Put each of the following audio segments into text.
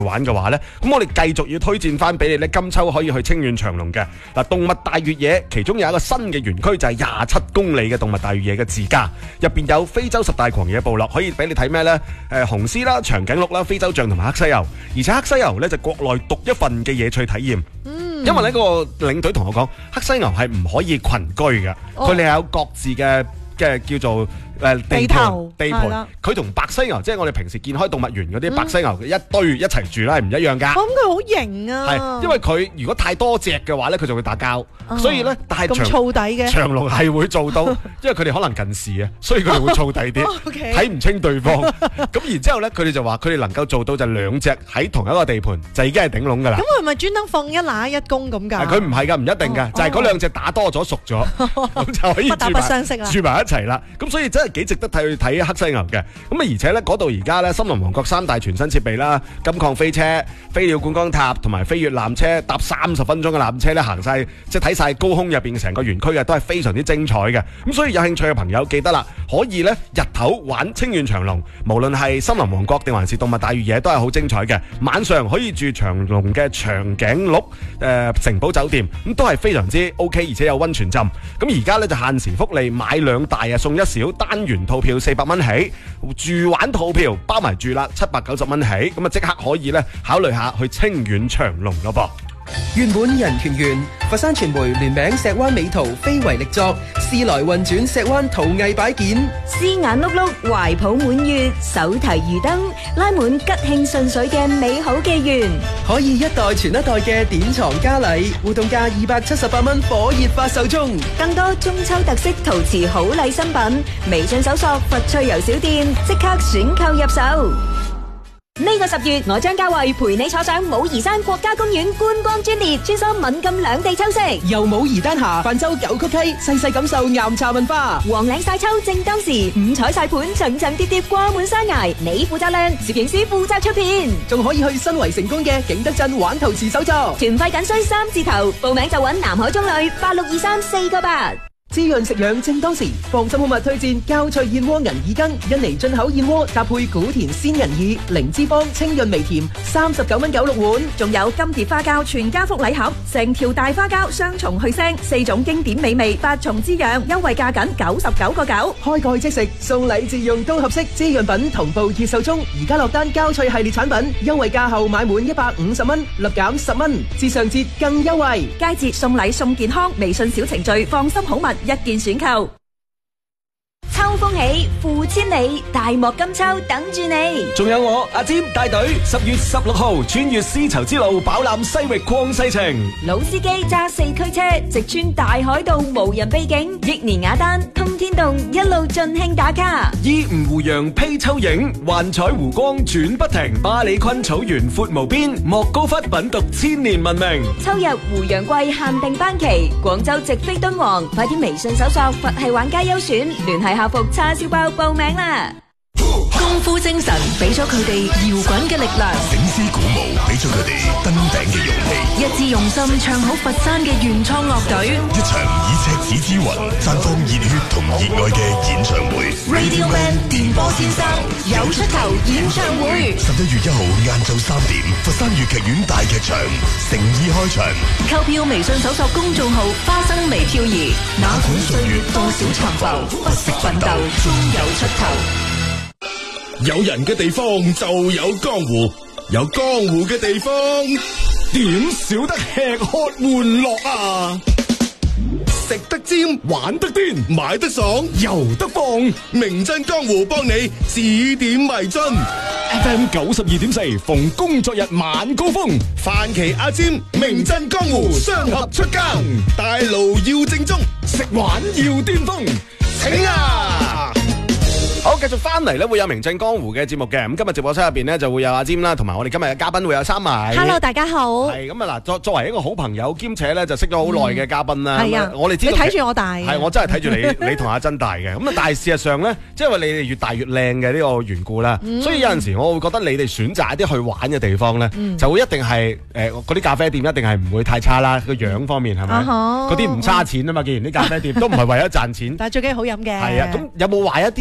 玩嘅話呢，咁我哋繼續要推薦翻俾你呢，今秋可以去清遠長隆嘅嗱動物大越野，其中有一個新嘅園區就係27公里嘅動物大越野嘅自駕，入邊有非洲10大狂野部落，可以俾你睇咩呢？雄獅啦、長頸鹿啦、非洲象同埋黑犀牛，而且黑犀牛呢就國內獨一份嘅野趣體驗。因為呢個領隊同我講，黑犀牛係唔可以群居嘅，佢哋係有各自嘅叫做地盤，佢同白犀牛即係我哋平時見開動物園嗰啲白犀牛一堆一齊住啦，係唔一樣㗎。 咁佢好型啊！ 係因為佢如果太多隻嘅話咧，佢就會打交，所以咧但係咁燥底嘅長隆係會做到，因為佢哋可能近視啊，所以佢哋會燥底啲，睇唔清對方。咁然之後咧，佢哋就話佢哋能夠做到就2隻喺同一個地盤就已經係頂籠㗎啦。 咁佢係咪專登放一乸一公咁㗎？ 佢唔係㗎，唔一定㗎，就係嗰2隻打多咗熟咗，咁就可以不打不相識啦， 住埋一齊啦。咁所以真係幾值得去睇黑犀牛嘅。咁啊，而且咧嗰度而家咧森林王國3大全新設備啦，金礦飛車、飛鳥觀光塔同埋飛越纜車，搭30分鐘嘅纜車咧行晒，即係睇晒高空入邊成個園區嘅，都係非常之精彩嘅。咁所以有興趣嘅朋友記得啦，可以咧日頭玩清遠長隆，無論係森林王國定還是動物大越野都係好精彩嘅。晚上可以住長隆嘅長頸鹿城堡酒店，咁都係非常之 OK， 而且有溫泉浸。咁而家咧就限時福利，買2大送1小，單元套票400蚊起，住玩套票包埋住啦790蚊起，咁啊即刻可以咧考慮下去清遠長隆咯噃。 原本人權園，佛山傳媒聯名石灣美圖非遺力作，試來運轉石灣陶藝擺件， 絲眼碌碌，懷抱滿月，手提魚燈，拉滿吉慶順水嘅美好寄願， 可以一代傳一代嘅典藏嘉禮，活動價278蚊，火熱發售中。 更多中秋特色陶瓷好禮新品，微信搜索佛趣遊小店，即刻選購入手。呢個10月，我張家慧陪你坐上武夷山國家公園觀光專列，穿梭閩贛兩地秋色， 由武夷丹霞泛舟九曲溪，細細感受岩茶文化。 黃嶺晒秋正當時，五彩晒盤層層疊疊掛滿山崖，你負責亮，攝影師負責出片， 仲可以去新圍成功嘅景德鎮玩陶瓷手作。 團費僅需3字頭，報名就揾南海中旅8623-498。 滋潤食養正當時，放心好物推薦膠脆燕窩銀耳羹，印尼進口燕窩搭配古田鮮銀耳，零脂肪清潤微甜，39蚊96碗。 仲有金蝶花膠全家福禮盒，成條大花膠雙重去腥，4種經典美味，8重滋養，優惠價僅99個9。 開蓋即食，送禮自用都合適。滋潤品同步熱售中，而家落單膠脆系列產品，優惠價後買滿150蚊，立減10蚊，至上節更優惠。 佳節送禮送健康，微信小程序放心好物。一件選購，秋風起，付千里，大漠金秋等住你。 仲有我阿占帶隊10月16號穿越絲綢之路，飽覽西域曠世情。 老司機揸4驅車，直穿大海道，無人秘境，益年雅丹通天洞，一路盡興打卡。 依吳湖洋披秋影，幻彩湖光轉不停。巴里坤草原闊無邊，莫高窟品讀千年文明。 秋日湖洋季限定班期，廣州直飛敦煌，快啲微信搜索佛系玩家優選，聯繫客服叉燒包報名啦！ 功夫精神俾咗佢哋搖滾嘅力量， 醒獅鼓舞俾咗佢哋登頂嘅勇氣， 一致用心唱好佛山嘅原創樂隊， 一場以赤子之魂綻放熱血同熱愛嘅演唱會。 Radio Man 電波先生有出頭演唱會 ，11月1號晏晝3點，佛山粵劇院大劇場誠意開場。 購票微信搜索公眾號花生微漂移，哪管歲月多少殘浮，不惜奮鬥終有出頭。 有人嘅地方就有江湖，有江湖嘅地方點少得吃喝玩樂啊！食得尖，玩得癲，買得爽，遊得放，名震江湖幫你指點迷津。FM 92.4，逢工作日晚高峰，范琪阿尖，名震江湖，雙合出更，大路要正宗，食玩要巔峰，請啊！ 好，繼續翻嚟咧，會有名震江湖嘅節目嘅。咁今日直播室入邊咧就會有阿占啦，同埋我哋今日嘅嘉賓會有三米。 Hello， 大家好。 係咁啊嗱，作為一個好朋友兼且咧就識咗好耐嘅嘉賓啦。 係啊， 我哋知道你睇住我大。 係，我真係睇住你同阿珍大嘅。咁啊，但係事實上咧，即係因為你哋越大越靚嘅呢個緣故啦，所以有陣時我會覺得你哋選擇一啲去玩嘅地方咧，就會一定係嗰啲咖啡店一定係唔會太差啦。個樣方面係咪？嗰啲唔差錢啊嘛。既然啲咖啡店都唔係為咗賺錢， 但係最緊要好飲嘅。 係啊，咁有冇話一啲你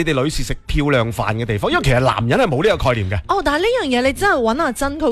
你哋女士食漂亮飯嘅地方，因為其實男人係冇呢個概念嘅。 哦，但係呢樣嘢你真係揾阿珍佢